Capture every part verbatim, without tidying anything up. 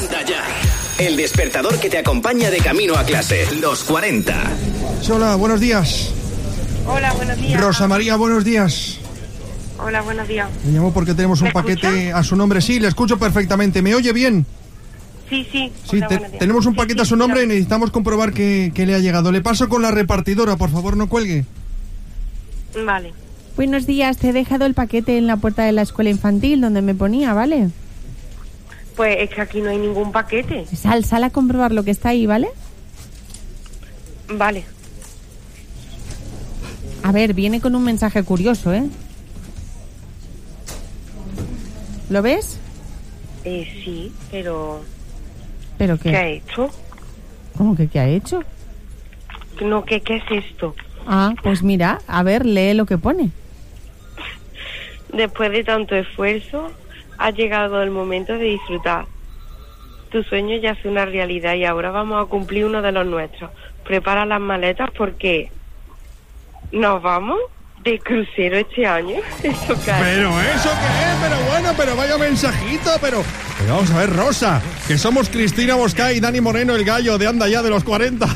Anda ya. El despertador que te acompaña de camino a clase. Los cuarenta. Hola, buenos días. Hola, buenos días. Rosa María, buenos días. Hola, buenos días. Me llamo porque tenemos un paquete a su nombre. Sí, le escucho perfectamente. ¿Me oye bien? Sí, sí. Sí, Hola, te, tenemos un paquete sí, sí, a su nombre claro. Y necesitamos comprobar que, que le ha llegado. Le paso con la repartidora, por favor, no cuelgue. Vale. Buenos días, te he dejado el paquete en la puerta de la escuela infantil donde me ponía, ¿vale? Pues es que aquí no hay ningún paquete. Sal, sal a comprobar lo que está ahí, ¿vale? Vale. A ver, viene con un mensaje curioso, ¿eh? ¿Lo ves? Eh, sí, pero... ¿Pero qué? ¿Qué ha hecho? ¿Cómo que qué ha hecho? No, ¿qué, qué es esto? Ah, pues mira, a ver, lee lo que pone. Después de tanto esfuerzo, ha llegado el momento de disfrutar. Tu sueño ya es una realidad y ahora vamos a cumplir uno de los nuestros. Prepara las maletas porque nos vamos de crucero este año. ¿Eso qué es? Pero eso qué es, pero bueno, pero vaya mensajito, pero... pero vamos a ver, Rosa, que somos Cristina Bosca y Dani Moreno, el gallo de Anda Ya de los cuarenta.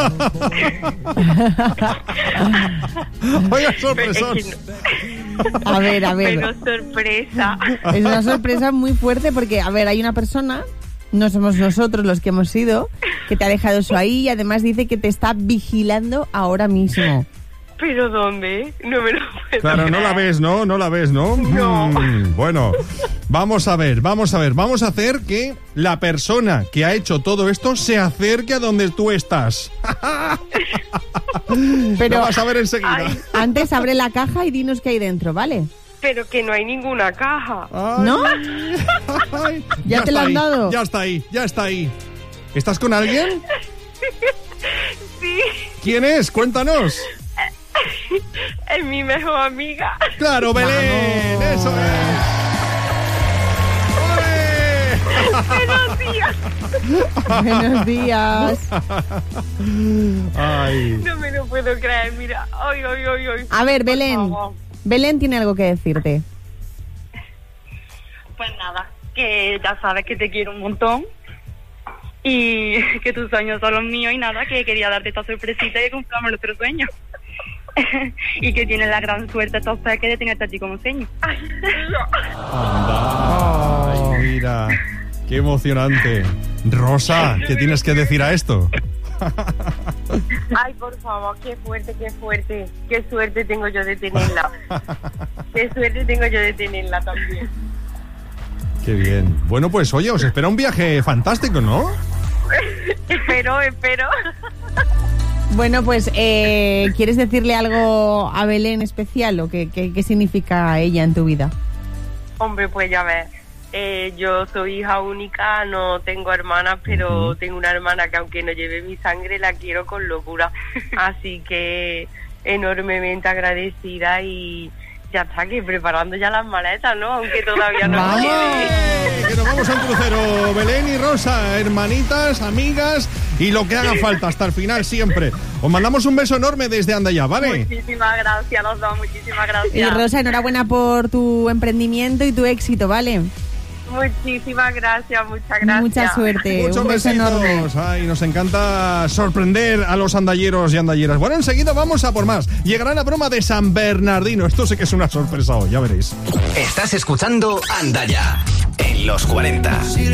Vaya sorpresón. A ver, a ver. Pero sorpresa. Es una sorpresa muy fuerte porque, a ver, hay una persona, no somos nosotros los que hemos ido, que te ha dejado eso ahí y además dice que te está vigilando ahora mismo. ¿Pero dónde? No me lo puedo Claro, creer. no la ves, ¿no? No la ves, ¿no? No. Mm, bueno, vamos a ver, vamos a ver. Vamos a hacer que la persona que ha hecho todo esto se acerque a donde tú estás. Pero lo vas a ver enseguida. Ay. Antes abre la caja y dinos qué hay dentro, ¿vale? Pero que no hay ninguna caja. Ay, ¿No? ay, ¿Ya te está lo han ahí, dado? Ya está ahí, ya está ahí. ¿Estás con alguien? Sí. ¿Quién es? Cuéntanos. Es mi mejor amiga. ¡Claro, Belén! ¡Vamos! ¡Eso es! ¡Ole! Buenos días. Ay. No me lo puedo creer, mira. Ay, ay, ay, ay. A ver, Belén. Por favor. Belén tiene algo que decirte. Pues nada, que ya sabes que te quiero un montón y que tus sueños son los míos y nada, que quería darte esta sorpresita y comprarme nuestro sueño. Y que tienes la gran suerte entonces que de tenerte a ti como sueño. Anda. Ay, mira. Qué emocionante. Rosa, ¿qué tienes que decir a esto? Ay, por favor, qué fuerte, qué fuerte. Qué suerte tengo yo de tenerla. Qué suerte tengo yo de tenerla también. Qué bien. Bueno, pues oye, os espera un viaje fantástico, ¿no? Espero, espero. Bueno, pues, eh, ¿quieres decirle algo a Belén especial o qué, qué, qué significa ella en tu vida? Hombre, pues ya ves. Eh, yo soy hija única, no tengo hermanas, pero uh-huh. tengo una hermana que aunque no lleve mi sangre, la quiero con locura. Así que enormemente agradecida y ya está, que preparando ya las maletas, ¿no? Aunque todavía no ¡Vamos! ¡Eh! Que nos vamos a un crucero, Belén y Rosa, hermanitas, amigas y lo que haga falta hasta el final siempre. Os mandamos un beso enorme desde Anda Ya, ¿vale? Muchísimas gracias, los dos, muchísimas gracias. Y Rosa, enhorabuena por tu emprendimiento y tu éxito, ¿vale? Muchísimas gracias, muchas gracias. Mucha suerte, Muchos un beso besitos. enorme. Ay, nos encanta sorprender a los andalleros y andalleras. Bueno, enseguida vamos a por más. Llegará la broma de San Bernardino. Esto sí que es una sorpresa hoy, ya veréis. Estás escuchando Anda Ya en los cuarenta.